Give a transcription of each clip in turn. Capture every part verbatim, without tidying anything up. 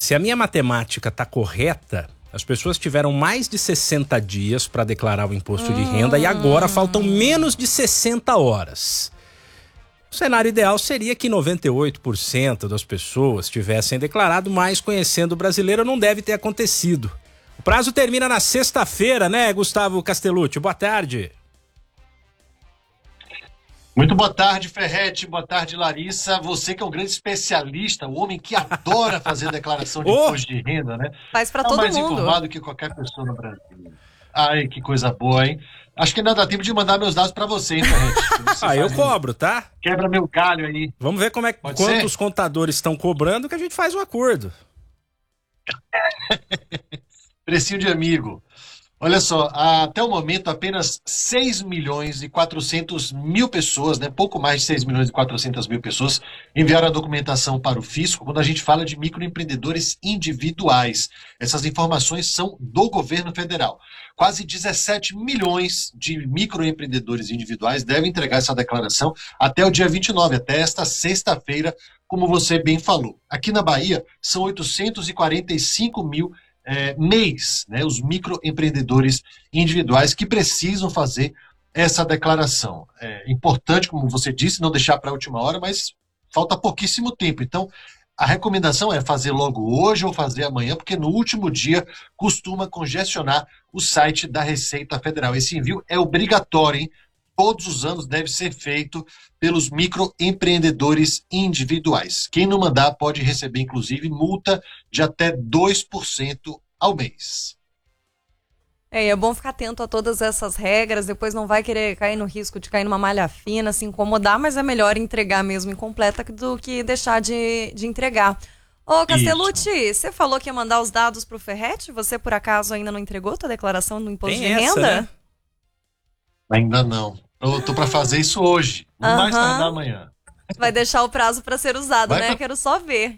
se a minha matemática tá correta, as pessoas tiveram mais de sessenta dias para declarar o imposto hum. de renda e agora faltam menos de sessenta horas. O cenário ideal seria que noventa e oito por cento das pessoas tivessem declarado, mas conhecendo o brasileiro não deve ter acontecido. O prazo termina na sexta-feira, né, Gustavo Castellucci? Boa tarde. Muito boa tarde, Ferretti. Boa tarde, Larissa. Você que é um grande especialista, o homem que adora fazer declaração de oh! imposto de renda, né? Faz pra tá todo mais mundo. informado que qualquer pessoa no Brasil. Ai, que coisa boa, hein? Acho que ainda dá tempo de mandar meus dados pra você, hein, Ferretti? Você ah, eu cobro, tá? Quebra meu galho aí. Vamos ver como é, quantos contadores estão cobrando que a gente faz um acordo. Precinho de amigo. Olha só, até o momento apenas seis milhões e quatrocentas mil pessoas, né, pouco mais de seis milhões e quatrocentas mil pessoas enviaram a documentação para o fisco quando a gente fala de microempreendedores individuais. Essas informações são do governo federal. Quase dezessete milhões de microempreendedores individuais devem entregar essa declaração até o dia vinte e nove, até esta sexta-feira, como você bem falou. Aqui na Bahia são oitocentos e quarenta e cinco mil É, mês, né, os microempreendedores individuais que precisam fazer essa declaração. É importante, como você disse, não deixar para a última hora, mas falta pouquíssimo tempo. Então, a recomendação é fazer logo hoje ou fazer amanhã, porque no último dia costuma congestionar o site da Receita Federal. Esse envio é obrigatório, hein? Todos os anos deve ser feito pelos microempreendedores individuais. Quem não mandar pode receber, inclusive, multa de até dois por cento ao mês. É, é bom ficar atento a todas essas regras, depois não vai querer cair no risco de cair numa malha fina, se incomodar, mas é melhor entregar mesmo incompleta do que deixar de, de entregar. Ô, Castellucci, Isso. você falou que ia mandar os dados pro Ferretti? Você, por acaso, ainda não entregou tua declaração do imposto Tem de essa, renda? Né? Ainda não. Eu tô para fazer isso hoje, não mais tardar amanhã. Vai deixar o prazo para ser usado, vai né? Pra... Quero só ver.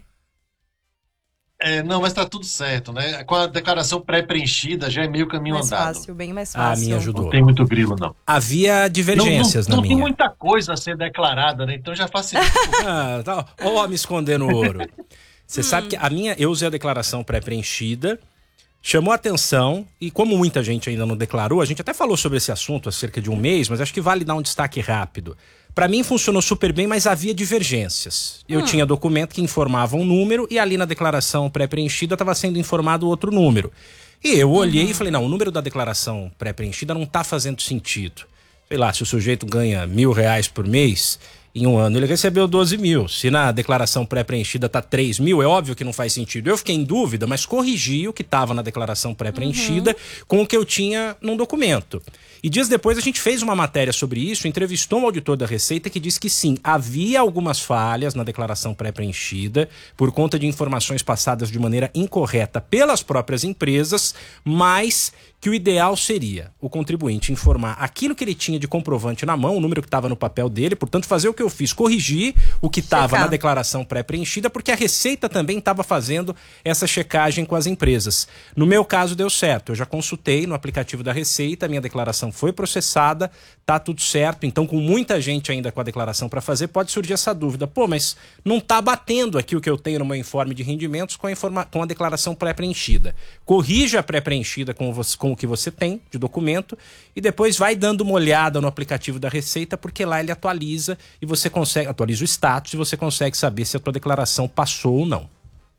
É, não, mas tá tudo certo, né? Com a declaração pré-preenchida já é meio caminho mais andado. Mais fácil, bem mais fácil. A minha ajudou. Não tem muito grilo, não. Havia divergências não, não, na não minha. Não tem muita coisa a ser declarada, né? Então já facilita. ah, tá. Ó, ó, me escondendo ouro. Você hum. sabe que a minha, eu usei a declaração pré-preenchida, chamou a atenção, e como muita gente ainda não declarou, a gente até falou sobre esse assunto há cerca de um mês, mas acho que vale dar um destaque rápido. Para mim funcionou super bem, mas havia divergências. Eu hum. tinha documento que informava um número e ali na declaração pré-preenchida estava sendo informado outro número. E eu olhei uhum. e falei, não, o número da declaração pré-preenchida não está fazendo sentido. Sei lá, se o sujeito ganha mil reais por mês, em um ano ele recebeu doze mil. Se na declaração pré-preenchida tá três mil, é óbvio que não faz sentido. Eu fiquei em dúvida, mas corrigi o que estava na declaração pré-preenchida uhum. com o que eu tinha num documento. E dias depois a gente fez uma matéria sobre isso, entrevistou um auditor da Receita que disse que sim, havia algumas falhas na declaração pré-preenchida por conta de informações passadas de maneira incorreta pelas próprias empresas, mas que o ideal seria o contribuinte informar aquilo que ele tinha de comprovante na mão, o número que estava no papel dele, portanto fazer o que eu fiz, corrigir o que estava na declaração pré-preenchida, porque a Receita também estava fazendo essa checagem com as empresas. No meu caso deu certo, eu já consultei no aplicativo da Receita, a minha declaração foi processada, tá tudo certo, então com muita gente ainda com a declaração para fazer, pode surgir essa dúvida, pô, mas não tá batendo aqui o que eu tenho no meu informe de rendimentos com a, informa- com a declaração pré-preenchida. Corrija a pré-preenchida com, você, com o que você tem de documento e depois vai dando uma olhada no aplicativo da Receita, porque lá ele atualiza e você consegue, atualiza o status e você consegue saber se a tua declaração passou ou não.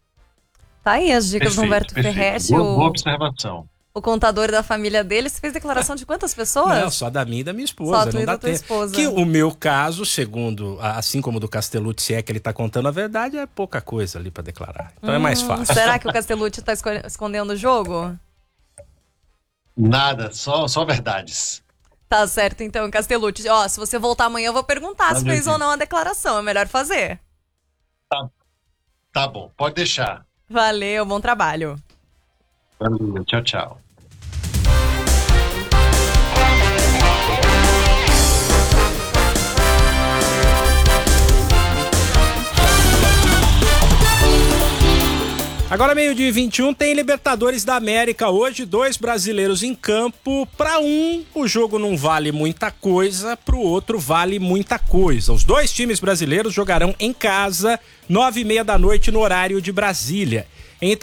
Tá aí as dicas do Humberto Ferretti. Boa, boa observação. O contador da família dele. Você fez declaração de quantas pessoas? Não, só da minha e da minha esposa. Só tu não e dá da tua tempo. esposa. Que o meu caso, segundo, assim como o do Castellucci, se é que ele está contando a verdade, é pouca coisa ali para declarar. Então hum, é mais fácil. Será que o Castellucci está escondendo o jogo? Nada, só, só verdades. Tá certo, então, Castellucci. Ó, se você voltar amanhã, eu vou perguntar Valeu, se fez ou não a declaração. É melhor fazer. Tá, tá bom, pode deixar. Valeu, bom trabalho. Valeu, tchau, tchau. Agora meio-dia e vinte e um tem Libertadores da América hoje, dois brasileiros em campo. Para um, o jogo não vale muita coisa, para o outro vale muita coisa. Os dois times brasileiros jogarão em casa, nove e meia da noite no horário de Brasília.